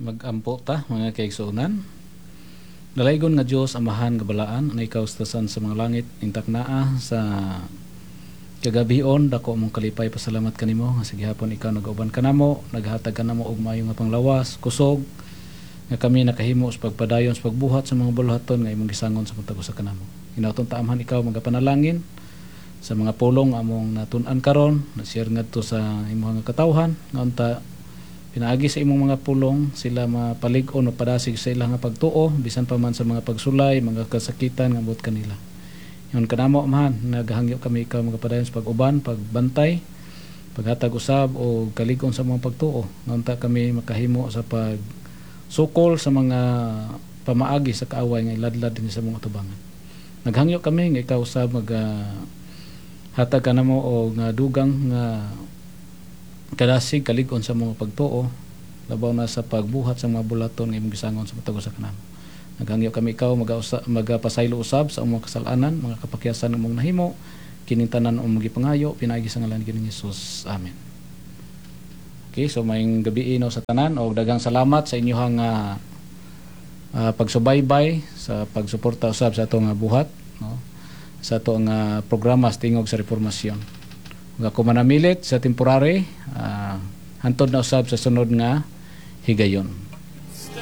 Magampo ta mga kaigsuonan. Dalaygon nga Dios amahan nga balaan na ikaw stasan sa mga langit intak naa sa kagabion dako mong kalipay pasalamat kanimo nga sige hapon ikaw nag-uban kanamo naghatag kanamo og maayo nga panglawas kusog nga kami nakahimo sa pagpadayon sa pagbuhat sa mga buluhaton nga imong gisangon sa pagtago sa kanamo. Hinautong taamhan ikaw magapanalangin sa mga pulong among natun-an karon na-share ngadto sa imong nga katawhan nga unta pinaagi sa imong mga pulong sila mapalig-on mapadasig sa ilang nga pagtuo bisan pa man sa mga pagsulay mga kasakitan nga buot kanila. Yon kanamo man naghangyo kami ikaw magapadayon sa pag-uban pagbantay paghatag usab o kalig-on sa mga pagtuo nga unta kami makahimo sa pag sukol sa mga pamaagi sa kaaway nga iladlad din sa mga tubangan. Naghangyo kami nga ikaw usab mag hatag kanamo og nga dugang nga kadasig kalig-on sa mga pagtuo labaw na sa pagbuhat sa mga bulaton nga imong gisangon sa pagtago sa kanamo. Naghangyo kami ikaw magapasaylo usab sa among kasalanan mga kapakyasan among nahimo kining tanan among gipangayo pinaagi sa ngalan ni Jesus. Amen. Okay, so maayong gabi no sa tanan og daghang salamat sa inyong pagsubaybay sa pagsuporta usab sa ato nga buhat no sa ato nga programa sa tingog sa reformasyon. Ug ako manamilit sa temporary hantod na usab sa sunod nga higayon.